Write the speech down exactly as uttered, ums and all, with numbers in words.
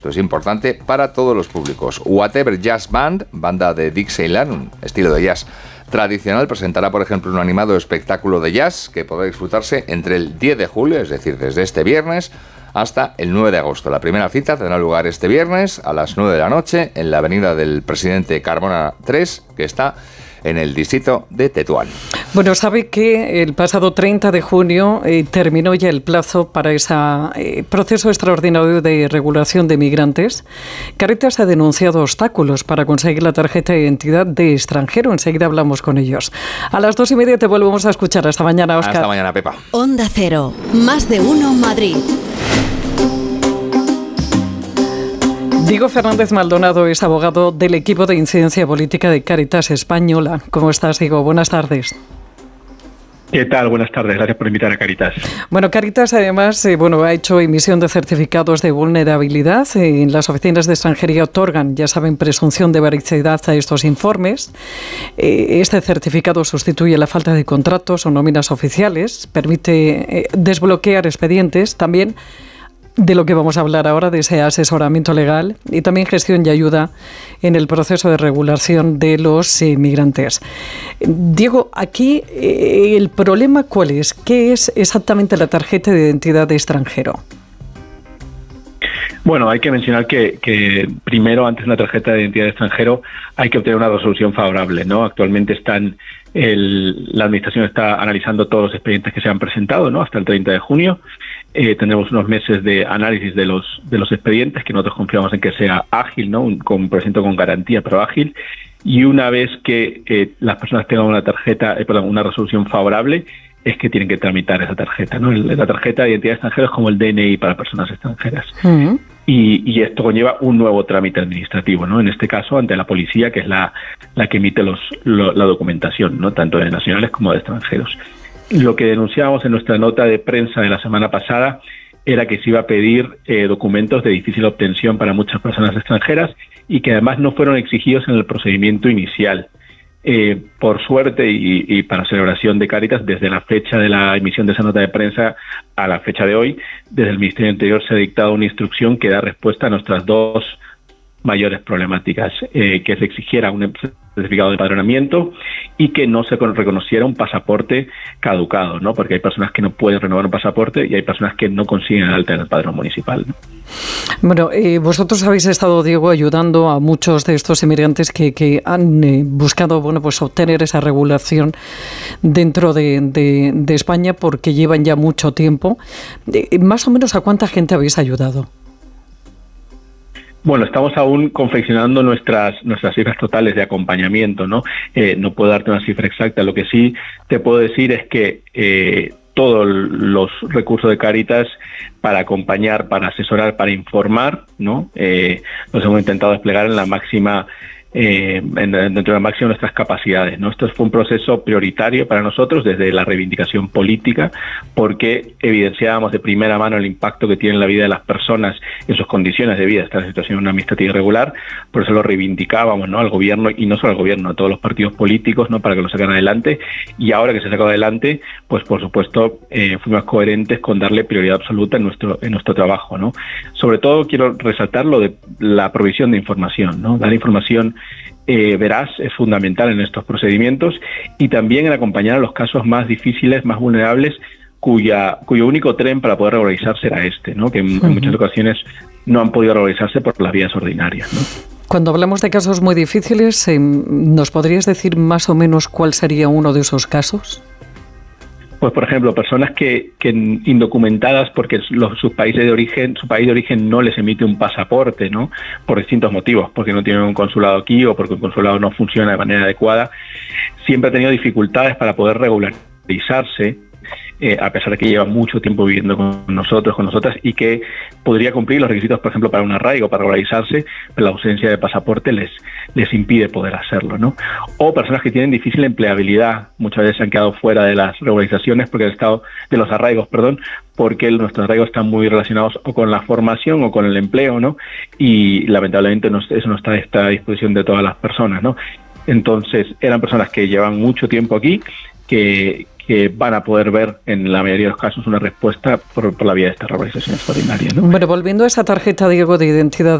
Esto es importante para todos los públicos. Whatever Jazz Band, banda de Dixieland, un estilo de jazz tradicional, presentará, por ejemplo, un animado espectáculo de jazz que podrá disfrutarse entre el diez de julio, es decir, desde este viernes, hasta el nueve de agosto. La primera cita tendrá lugar este viernes a las nueve de la noche en la avenida del Presidente Carmona tres, que está en el distrito de Tetuán. Bueno, sabe que el pasado treinta de junio eh, terminó ya el plazo para ese eh, proceso extraordinario de regulación de migrantes. Cáritas ha denunciado obstáculos para conseguir la tarjeta de identidad de extranjero. Enseguida hablamos con ellos. A las dos y media te volvemos a escuchar. Hasta mañana, Óscar. Hasta mañana, Pepa. Onda Cero. Más de uno Madrid. Diego Fernández Maldonado es abogado del equipo de incidencia política de Cáritas Española. ¿Cómo estás, Diego? Buenas tardes. ¿Qué tal? Buenas tardes. Gracias por invitar a Cáritas. Bueno, Cáritas además eh, bueno, ha hecho emisión de certificados de vulnerabilidad. Eh, en las oficinas de extranjería otorgan, ya saben, presunción de veracidad a estos informes. Eh, este certificado sustituye la falta de contratos o nóminas oficiales, permite eh, desbloquear expedientes también, de lo que vamos a hablar ahora, de ese asesoramiento legal y también gestión y ayuda en el proceso de regulación de los inmigrantes. Diego, aquí eh, el problema ¿cuál es? ¿Qué es exactamente la tarjeta de identidad de extranjero? Bueno, hay que mencionar que, que primero, antes de una tarjeta de identidad de extranjero, hay que obtener una resolución favorable, ¿no? Actualmente están el, la administración está analizando todos los expedientes que se han presentado, ¿no? Hasta el treinta de junio. Eh, tendremos unos meses de análisis de los de los expedientes, que nosotros confiamos en que sea ágil, ¿no? Un, con, por ejemplo, con garantía, pero ágil. Y una vez que eh, las personas tengan una tarjeta, eh, perdón, una resolución favorable, es que tienen que tramitar esa tarjeta, ¿no? La tarjeta de identidad extranjera es como el D N I para personas extranjeras. Uh-huh. Y, y esto conlleva un nuevo trámite administrativo, ¿no? En este caso, ante la policía, que es la, la que emite los, lo, la documentación, ¿no? Tanto de nacionales como de extranjeros. Lo que denunciábamos en nuestra nota de prensa de la semana pasada era que se iba a pedir eh, documentos de difícil obtención para muchas personas extranjeras y que además no fueron exigidos en el procedimiento inicial. Eh, por suerte y, y para celebración de Cáritas, desde la fecha de la emisión de esa nota de prensa a la fecha de hoy, desde el Ministerio del Interior se ha dictado una instrucción que da respuesta a nuestras dos mayores problemáticas, eh, que se exigiera un certificado de empadronamiento y que no se reconociera un pasaporte caducado, ¿no? Porque hay personas que no pueden renovar un pasaporte y hay personas que no consiguen el alta en el padrón municipal, ¿no? Bueno, eh, vosotros habéis estado, Diego, ayudando a muchos de estos inmigrantes que, que han eh, buscado, bueno, pues obtener esa regulación dentro de, de, de España porque llevan ya mucho tiempo. Eh, más o menos, ¿a cuánta gente habéis ayudado? Bueno, estamos aún confeccionando nuestras nuestras cifras totales de acompañamiento, ¿no? Eh, no puedo darte una cifra exacta. Lo que sí te puedo decir es que eh, todos los recursos de Cáritas para acompañar, para asesorar, para informar, ¿no? Eh, los hemos intentado desplegar en la máxima Eh, en, dentro de la máxima de nuestras capacidades, ¿no? Esto fue un proceso prioritario para nosotros desde la reivindicación política, porque evidenciábamos de primera mano el impacto que tiene en la vida de las personas, en sus condiciones de vida, esta situación administrativa irregular. Por eso lo reivindicábamos, ¿no? Al gobierno, y no solo al gobierno, a todos los partidos políticos, ¿no? Para que lo sacaran adelante. Y ahora que se ha sacado adelante, pues por supuesto eh, fuimos coherentes con darle prioridad absoluta en nuestro en nuestro trabajo, ¿no? Sobre todo quiero resaltar lo de la provisión de información, ¿no? Dar información Eh, veraz es fundamental en estos procedimientos y también en acompañar a los casos más difíciles, más vulnerables, cuya cuyo único tren para poder regularizarse era este, ¿no? Que en, uh-huh. en muchas ocasiones no han podido regularizarse por las vías ordinarias, ¿no? Cuando hablamos de casos muy difíciles, eh, ¿nos podrías decir más o menos cuál sería uno de esos casos? Pues, por ejemplo, personas que, que indocumentadas porque los, su país de origen, su país de origen no les emite un pasaporte, ¿no? Por distintos motivos, porque no tienen un consulado aquí o porque un consulado no funciona de manera adecuada, siempre ha tenido dificultades para poder regularizarse, eh, a pesar de que lleva mucho tiempo viviendo con nosotros, con nosotras, y que podría cumplir los requisitos, por ejemplo, para un arraigo, para regularizarse, pero la ausencia de pasaporte les, les impide poder hacerlo, ¿no? O personas que tienen difícil empleabilidad, muchas veces se han quedado fuera de las regularizaciones, porque el estado de los arraigos, perdón, porque nuestros arraigos están muy relacionados o con la formación o con el empleo, ¿no? Y lamentablemente no, eso no está, está a disposición de todas las personas, ¿no? Entonces, eran personas que llevan mucho tiempo aquí, que que que van a poder ver en la mayoría de los casos una respuesta por, por la vía de esta regularización extraordinaria, ¿no? Bueno, volviendo a esa tarjeta, Diego, de identidad